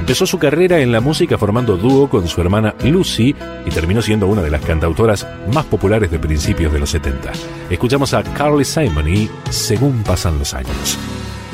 Empezó su carrera en la música formando dúo con su hermana Lucy y terminó siendo una de las cantautoras más populares de principios de los 70. Escuchamos a Carly Simon y Según pasan los años.